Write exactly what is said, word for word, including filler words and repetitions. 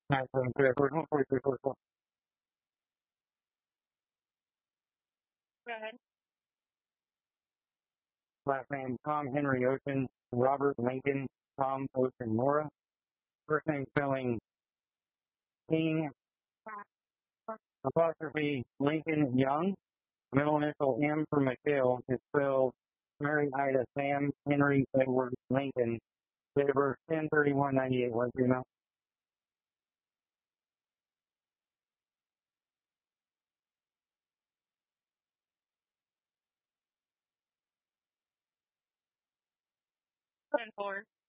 nine seven three four one four three four four. Go ahead. Last name Tom Henry Ocean, Robert Lincoln, Tom Ocean Mora. First name spelling King, apostrophe Lincoln Young. Middle initial M for Michael is spelled Mary Ida Sam Henry Edward Lincoln. Date of birth ten thirty one ninety eight. One female. ten four.